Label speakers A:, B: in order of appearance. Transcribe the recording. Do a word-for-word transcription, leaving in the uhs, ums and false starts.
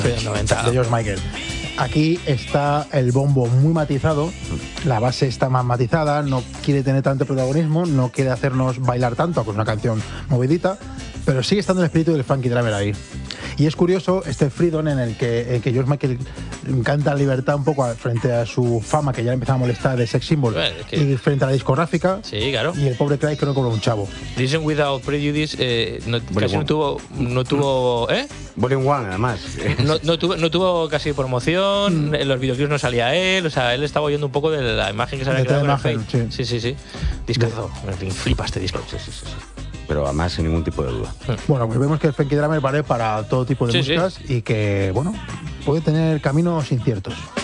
A: Freedom noventa.
B: De George Michael. Aquí está el bombo muy matizado, la base está más matizada, no quiere tener tanto protagonismo, no quiere hacernos bailar tanto, aunque es una canción movidita, pero sigue estando el espíritu del funky drummer ahí. Y es curioso este Freedom en el que, en que George Michael canta libertad un poco frente a su fama, que ya le empezaba a molestar de sex symbol,
A: Bueno, es que...
B: y frente a la discográfica.
A: Sí, claro.
B: Y el pobre Craig que no cobra un chavo.
A: Listen Without Prejudice eh, no, casi no tuvo, no tuvo, ¿eh?
C: Volume One, además.
A: No, no, tuvo, no tuvo casi promoción, en los videoclips no salía él, o sea, él estaba oyendo un poco de la imagen que se había
B: De
A: creado
B: toda
A: con el
B: imagen,
A: Fate. Sí, sí, sí. Discazo. En fin, flipa este disco.
C: Sí, sí, sí, sí. Pero además sin ningún tipo de duda.
B: Bueno, pues vemos que el funky drummer vale para todo tipo de
A: Sí,
B: músicas
A: sí.
B: y que, bueno, puede tener caminos inciertos.